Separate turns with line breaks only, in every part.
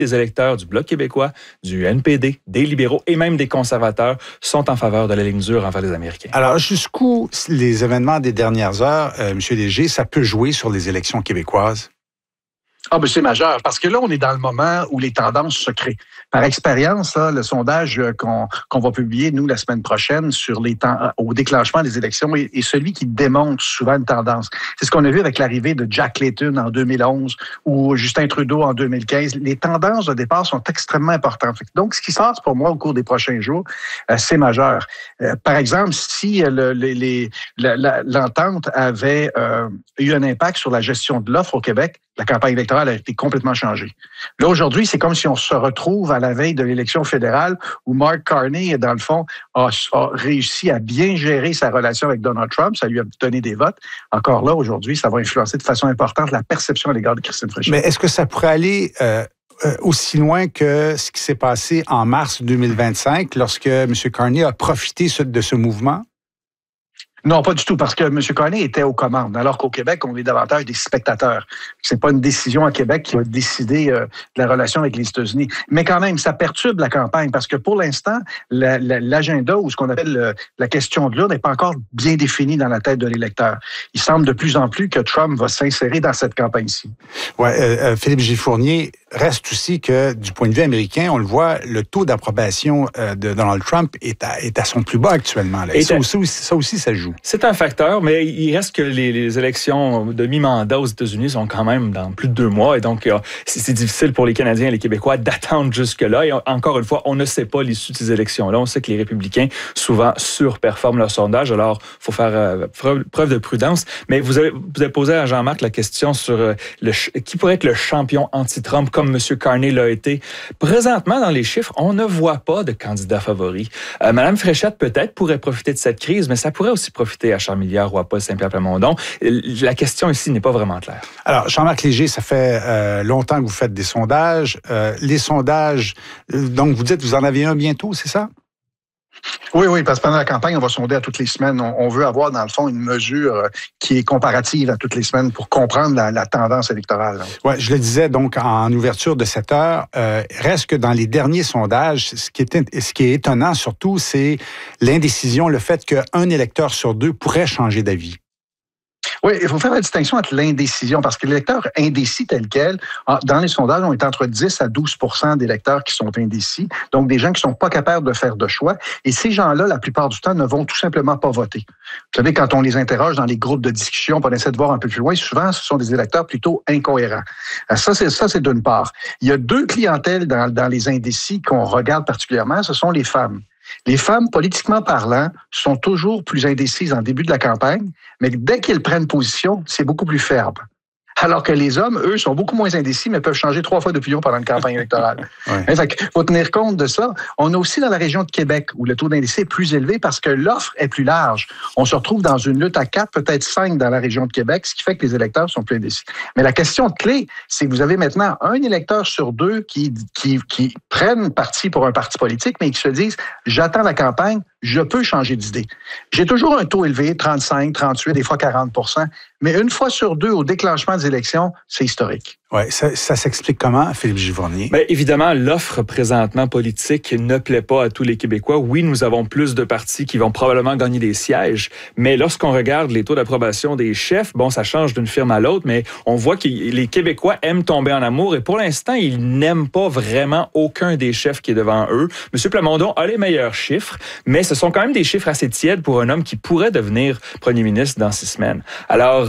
les électeurs du Bloc québécois, du NPD, des libéraux et même des conservateurs sont en faveur de la ligne dure envers les Américains.
Alors, jusqu'où les événements des dernières heures, M. Léger, ça peut jouer sur les élections québécoises?
Ah, ben c'est majeur, parce que là, on est dans le moment où les tendances se créent. Par expérience, là, le sondage qu'on va publier, nous, la semaine prochaine, sur au déclenchement des élections, est celui qui démontre souvent une tendance. C'est ce qu'on a vu avec l'arrivée de Jack Layton en 2011 ou Justin Trudeau en 2015. Les tendances de départ sont extrêmement importantes. Donc, ce qui se passe pour moi au cours des prochains jours, c'est majeur. Par exemple, si l'entente avait eu un impact sur la gestion de l'offre au Québec, la campagne électorale a été complètement changée. Là, aujourd'hui, c'est comme si on se retrouve à la veille de l'élection fédérale où Mark Carney, dans le fond, a réussi à bien gérer sa relation avec Donald Trump. Ça lui a donné des votes. Encore là, aujourd'hui, ça va influencer de façon importante la perception à l'égard de Christine Fréchette.
Mais est-ce que ça pourrait aller aussi loin que ce qui s'est passé en mars 2025 lorsque M. Carney a profité de ce mouvement?
Non, pas du tout, parce que M. Carney était aux commandes, alors qu'au Québec, on est davantage des spectateurs. C'est pas une décision à Québec qui va décider de la relation avec les États-Unis. Mais quand même, ça perturbe la campagne, parce que pour l'instant, l'agenda ou ce qu'on appelle la question de l'urne n'est pas encore bien défini dans la tête de l'électeur. Il semble de plus en plus que Trump va s'insérer dans cette campagne-ci.
Ouais, Philippe Gilles-Fournier, reste aussi que, du point de vue américain, on le voit, le taux d'approbation de Donald Trump est à son plus bas actuellement. Là. Et ça aussi, ça joue.
C'est un facteur, mais il reste que les élections de mi-mandat aux États-Unis sont quand même dans plus de 2 mois. Et donc, c'est difficile pour les Canadiens et les Québécois d'attendre jusque-là. Et encore une fois, on ne sait pas l'issue de ces élections-là. On sait que les républicains, souvent, surperforment leur sondage. Alors, il faut faire preuve de prudence. Mais vous avez posé à Jean-Marc la question sur qui pourrait être le champion anti-Trump comme M. Carney l'a été. Présentement, dans les chiffres, on ne voit pas de candidat favori. Mme Fréchette, peut-être, pourrait profiter de cette crise, mais ça pourrait aussi profiter à Charles Milliard ou à Paul Saint-Pierre Plamondon. La question ici n'est pas vraiment claire.
Alors, Jean-Marc Léger, ça fait longtemps que vous faites des sondages. Les sondages, donc vous dites, vous en avez un bientôt, c'est ça?
Oui, parce que pendant la campagne, on va sonder à toutes les semaines. On veut avoir, dans le fond, une mesure qui est comparative à toutes les semaines pour comprendre la tendance électorale.
Oui, je le disais donc en ouverture de cette heure. Reste que dans les derniers sondages, ce qui est étonnant surtout, c'est l'indécision, le fait qu'un électeur sur 2 pourrait changer d'avis.
Oui, il faut faire la distinction entre l'indécision, parce que l'électeur indécis tel quel, dans les sondages, on est entre 10 à 12 d'électeurs qui sont indécis, donc des gens qui ne sont pas capables de faire de choix. Et ces gens-là, la plupart du temps, ne vont tout simplement pas voter. Vous savez, quand on les interroge dans les groupes de discussion, on essaie de voir un peu plus loin, souvent, ce sont des électeurs plutôt incohérents. Ça, c'est d'une part. Il y a 2 clientèles dans les indécis qu'on regarde particulièrement, ce sont les femmes. Les femmes, politiquement parlant, sont toujours plus indécises en début de la campagne, mais dès qu'elles prennent position, c'est beaucoup plus ferme. Alors que les hommes, eux, sont beaucoup moins indécis, mais peuvent changer 3 fois d'opinion pendant une campagne électorale. Ouais. Fait qu'il faut tenir compte de ça. On a aussi dans la région de Québec, où le taux d'indécis est plus élevé parce que l'offre est plus large. On se retrouve dans une lutte à 4, peut-être 5 dans la région de Québec, ce qui fait que les électeurs sont plus indécis. Mais la question clé, c'est que vous avez maintenant un électeur sur 2 qui prennent parti pour un parti politique, mais qui se disent « j'attends la campagne, je peux changer d'idée ». J'ai toujours un taux élevé, 35, 38, des fois 40 %, mais une fois sur 2 au déclenchement des élections, c'est historique.
Oui, ça s'explique comment, Philippe Gilles-Fournier?
Bien, évidemment, l'offre présentement politique ne plaît pas à tous les Québécois. Oui, nous avons plus de partis qui vont probablement gagner des sièges, mais lorsqu'on regarde les taux d'approbation des chefs, bon, ça change d'une firme à l'autre, mais on voit que les Québécois aiment tomber en amour et pour l'instant, ils n'aiment pas vraiment aucun des chefs qui est devant eux. M. Plamondon a les meilleurs chiffres, mais ce sont quand même des chiffres assez tièdes pour un homme qui pourrait devenir premier ministre dans 6 semaines. Alors,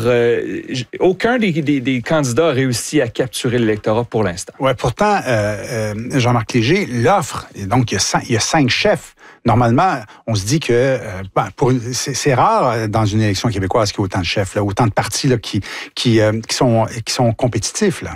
aucun des candidats a réussi à capturer l'électorat pour l'instant.
Oui, pourtant, Jean-Marc Léger, l'offre, donc il y a 5 chefs. Normalement, on se dit que c'est rare dans une élection québécoise qu'il y ait autant de chefs, là, autant de partis là, qui sont compétitifs, là.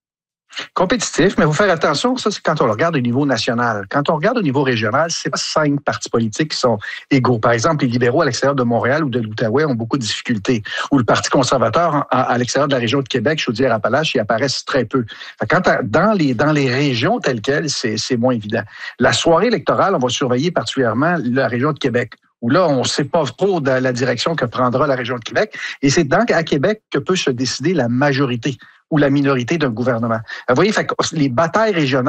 Compétitif, mais il faut faire attention, ça c'est quand on le regarde au niveau national. Quand on regarde au niveau régional, c'est pas 5 partis politiques qui sont égaux. Par exemple, les libéraux à l'extérieur de Montréal ou de l'Outaouais ont beaucoup de difficultés. Ou le Parti conservateur à l'extérieur de la région de Québec, Chaudière-Appalaches, ils apparaissent très peu. Quand dans les régions telles quelles, c'est moins évident. La soirée électorale, on va surveiller particulièrement la région de Québec, où là, on ne sait pas trop de la direction que prendra la région de Québec. Et c'est donc à Québec que peut se décider la majorité ou la minorité d'un gouvernement. Vous voyez, les batailles régionales